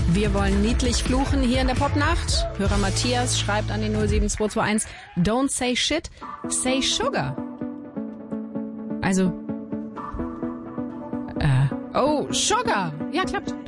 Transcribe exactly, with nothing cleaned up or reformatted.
Wir wollen niedlich fluchen hier in der Popnacht. Hörer Matthias schreibt an die null sieben zwei zwei eins, don't say shit, say sugar. Also, äh, oh, Sugar. Ja, klappt.